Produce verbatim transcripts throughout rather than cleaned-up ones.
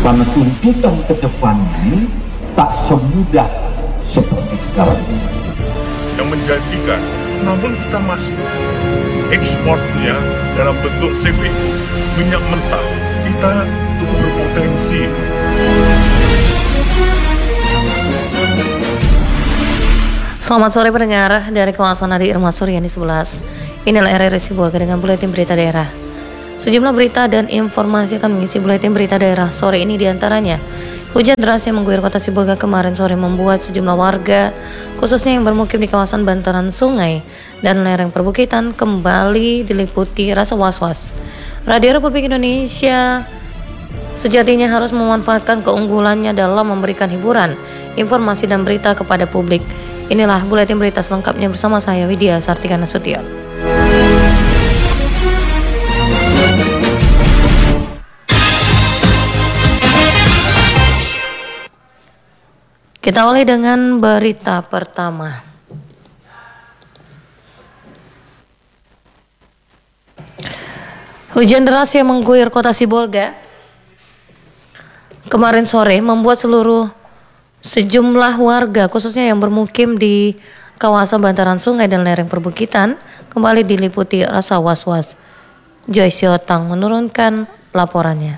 Karena tuntutan ke depan ini tak semudah seperti sekarang ini. Yang menjanjikan, namun kita masih ekspornya dalam bentuk C P U, minyak mentah, kita cukup berpotensi. Selamat sore pendengar dari kawasan Adi Irma Suryani sebelas. Inilah R R I Sibolga dengan buletin berita daerah. Sejumlah berita dan informasi akan mengisi buletin berita daerah sore ini, diantaranya hujan deras yang mengguyur kota Sibolga kemarin sore membuat sejumlah warga, khususnya yang bermukim di kawasan bantaran sungai dan lereng perbukitan, kembali diliputi rasa was-was. Radio Republik Indonesia sejatinya harus memanfaatkan keunggulannya dalam memberikan hiburan, informasi dan berita kepada publik. Inilah buletin berita selengkapnya bersama saya Widya Sartika Nasution. Kita awali dengan berita pertama. Hujan deras yang mengguyur kota Sibolga kemarin sore membuat seluruh sejumlah warga, khususnya yang bermukim di kawasan bantaran sungai dan lereng perbukitan, kembali diliputi rasa was-was. Joyce Yotang menurunkan laporannya.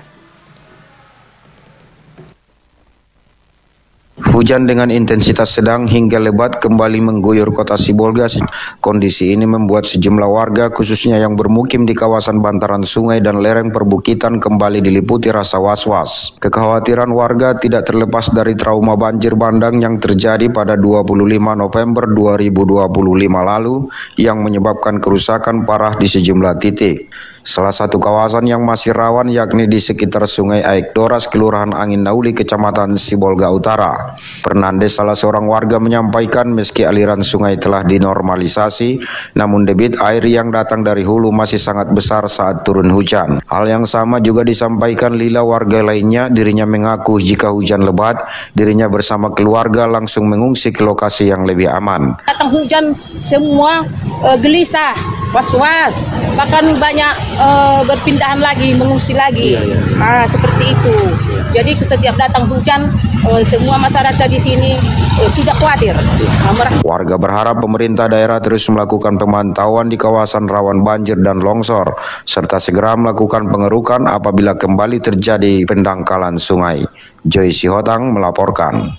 Hujan dengan intensitas sedang hingga lebat kembali mengguyur kota Sibolga. Kondisi ini membuat sejumlah warga, khususnya yang bermukim di kawasan bantaran sungai dan lereng perbukitan, kembali diliputi rasa was-was. Kekhawatiran warga tidak terlepas dari trauma banjir bandang yang terjadi pada dua puluh lima November dua ribu dua puluh lima lalu yang menyebabkan kerusakan parah di sejumlah titik. Salah satu kawasan yang masih rawan yakni di sekitar Sungai Aekdoras, Kelurahan Angin Nauli, Kecamatan Sibolga Utara. Fernandes, salah seorang warga, menyampaikan meski aliran sungai telah dinormalisasi, namun debit air yang datang dari hulu masih sangat besar saat turun hujan. Hal yang sama juga disampaikan Lila, warga lainnya. Dirinya mengaku jika hujan lebat, dirinya bersama keluarga langsung mengungsi ke lokasi yang lebih aman. Datang hujan semua uh, gelisah, was-was, bahkan banyak uh, berpindahan lagi, mengungsi lagi. Iya, iya. Nah, seperti itu. Jadi setiap datang hujan, uh, semua masyarakat di sini uh, sudah khawatir. Nah, warga berharap pemerintah daerah terus melakukan pemantauan di kawasan rawan banjir dan longsor, serta segera melakukan pengerukan apabila kembali terjadi pendangkalan sungai. Joyce Hotang melaporkan.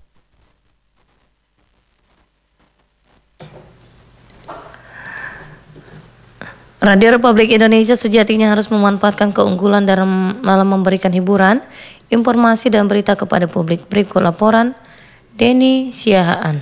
Radio Republik Indonesia sejatinya harus memanfaatkan keunggulan dalam, dalam memberikan hiburan, informasi dan berita kepada publik. Berikut laporan Denny Siahaan.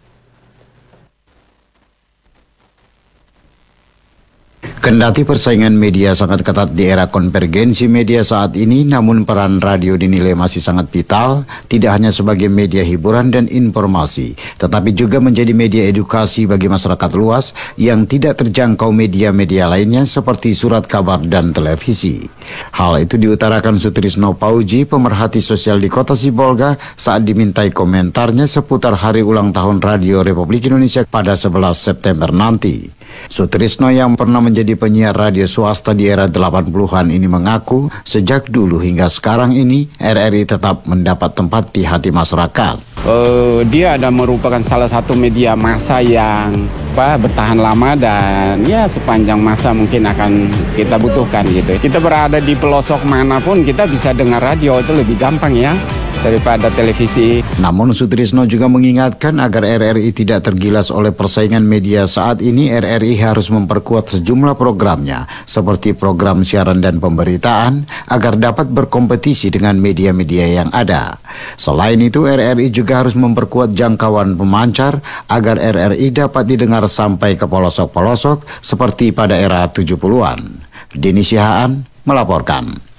Kendati persaingan media sangat ketat di era konvergensi media saat ini, namun peran radio dinilai masih sangat vital, tidak hanya sebagai media hiburan dan informasi, tetapi juga menjadi media edukasi bagi masyarakat luas yang tidak terjangkau media-media lainnya seperti surat kabar dan televisi. Hal itu diutarakan Sutrisno Pauji, pemerhati sosial di kota Sibolga, saat dimintai komentarnya seputar hari ulang tahun Radio Republik Indonesia pada sebelas September nanti. Sutrisno yang pernah menjadi penyiar radio swasta di era delapan puluhan ini mengaku sejak dulu hingga sekarang ini R R I tetap mendapat tempat di hati masyarakat. Uh, dia ada merupakan salah satu media massa yang apa, bertahan lama dan ya sepanjang masa mungkin akan kita butuhkan gitu. Kita berada di pelosok manapun kita bisa dengar radio, itu lebih gampang ya daripada televisi. Namun Sutrisno juga mengingatkan agar R R I tidak tergilas oleh persaingan media saat ini, R R I harus memperkuat sejumlah programnya seperti program siaran dan pemberitaan agar dapat berkompetisi dengan media-media yang ada. Selain itu, R R I juga harus memperkuat jangkauan pemancar agar R R I dapat didengar sampai ke pelosok-pelosok seperti pada era tujuh puluhan. Denny Siahaan melaporkan.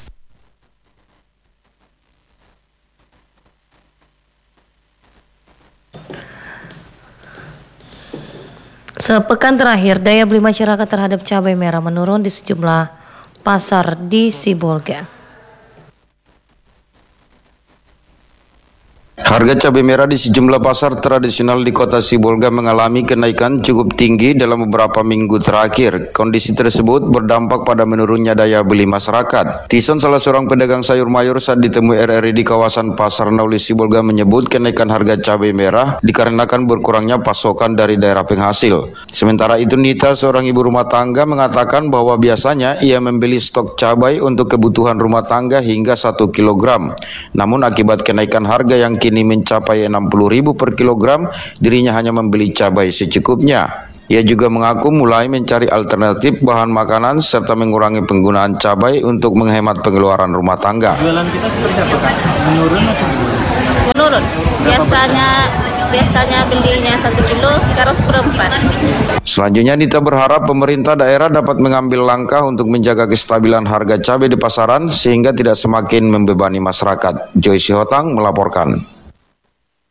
Sepekan terakhir, daya beli masyarakat terhadap cabai merah menurun di sejumlah pasar di Sibolga. Harga cabai merah di sejumlah pasar tradisional di Kota Sibolga mengalami kenaikan cukup tinggi dalam beberapa minggu terakhir. Kondisi tersebut berdampak pada menurunnya daya beli masyarakat. Tison, salah seorang pedagang sayur mayur saat ditemui R R I di kawasan Pasar Nauli Sibolga, menyebut kenaikan harga cabai merah dikarenakan berkurangnya pasokan dari daerah penghasil. Sementara itu Nita, seorang ibu rumah tangga, mengatakan bahwa biasanya ia membeli stok cabai untuk kebutuhan rumah tangga hingga satu kilogram. Namun akibat kenaikan harga yang kini mencapai enam puluh ribu per kilogram, dirinya hanya membeli cabai secukupnya. Ia juga mengaku mulai mencari alternatif bahan makanan serta mengurangi penggunaan cabai untuk menghemat pengeluaran rumah tangga. Jualan kita seperti apa, Kak? Menurun atau menurun? Menurun. Biasanya biasanya belinya satu kilo, sekarang seperempat. Selanjutnya Nita berharap pemerintah daerah dapat mengambil langkah untuk menjaga kestabilan harga cabai di pasaran sehingga tidak semakin membebani masyarakat. Joyce Hotang melaporkan.